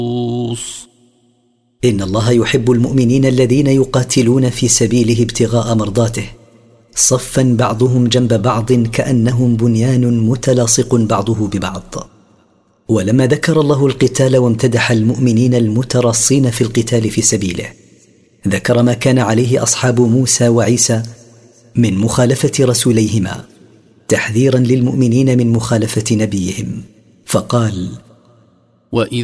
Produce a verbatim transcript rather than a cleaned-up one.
إن الله يحب المؤمنين الذين يقاتلون في سبيله ابتغاء مرضاته صفا بعضهم جنب بعض كأنهم بنيان متلاصق بعضه ببعض. ولما ذكر الله القتال وامتدح المؤمنين المترصين في القتال في سبيله ذكر ما كان عليه أصحاب موسى وعيسى من مخالفة رسوليهما تحذيرا للمؤمنين من مخالفة نبيهم، فقال: وإذ